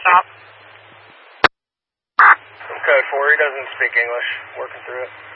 stop. Code 4, he doesn't speak English. Working through it.